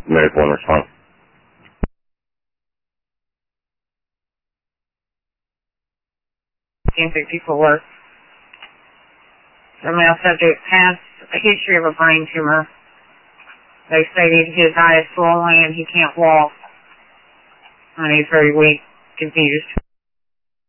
Medical and response. 1954. The male subject has a history of a brain tumor. They stated his eye is swollen and he can't walk. And he's very weak, confused.